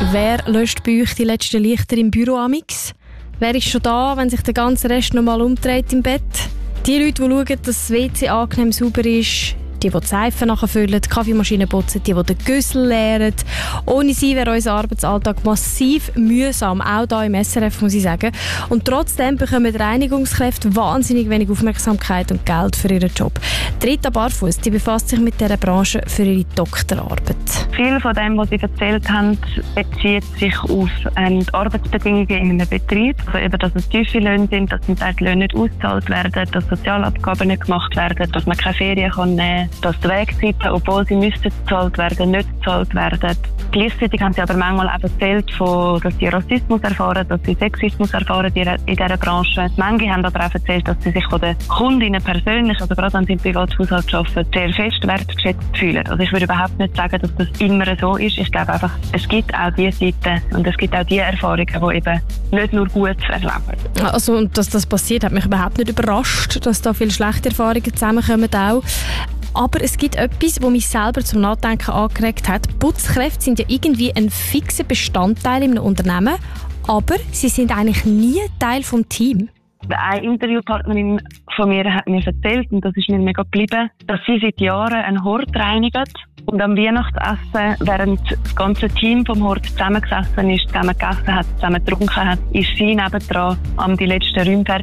Wer löscht bei euch die letzten Lichter im Büro amix? Wer ist schon da, wenn sich der ganze Rest noch mal umdreht im Bett? Die Leute, die schauen, dass das WC angenehm sauber ist, die die Seifen nachfüllen, die Kaffeemaschine putzen, die den Güssel leeren. Ohne sie wäre unser Arbeitsalltag massiv mühsam, auch hier im SRF, muss ich sagen. Und trotzdem bekommen die Reinigungskräfte wahnsinnig wenig Aufmerksamkeit und Geld für ihren Job. Rita Barfuss, die befasst sich mit dieser Branche für ihre Doktorarbeit. Viel von dem, was Sie erzählt haben, bezieht sich auf die Arbeitsbedingungen in einem Betrieb. Also eben, dass es tiefe Löhne sind, dass zum Teil die Löhne nicht ausgezahlt werden, dass Sozialabgaben nicht gemacht werden, dass man keine Ferien nehmen kann, dass die Wegzeiten, obwohl sie müssten gezahlt werden, nicht gezahlt werden. Gleichzeitig haben sie aber manchmal auch erzählt, dass sie Rassismus erfahren, dass sie Sexismus erfahren in dieser Branche. Manche haben aber auch erzählt, dass sie sich von den Kundinnen persönlich, also gerade wenn sie im Privathaushalt arbeiten, sehr fest wertgeschätzt fühlen. Also ich würde überhaupt nicht sagen, dass das immer so ist. Ich glaube einfach, es gibt auch diese Seiten und es gibt auch diese Erfahrungen, die eben nicht nur gut zu erleben. Also, und dass das passiert, hat mich überhaupt nicht überrascht, dass da viele schlechte Erfahrungen zusammenkommen auch. Aber es gibt etwas, das mich selber zum Nachdenken angeregt hat. Putzkräfte sind ja irgendwie ein fixer Bestandteil in einem Unternehmen, aber sie sind eigentlich nie Teil des Teams. Eine Interviewpartnerin von mir hat mir erzählt, und das ist mir mega geblieben, dass sie seit Jahren einen Hort reinigen. Und am Weihnachtsessen, während das ganze Team vom Hort zusammengesessen ist, zusammen gegessen hat, zusammen getrunken hat, ist sie nebendran, die letzten Räume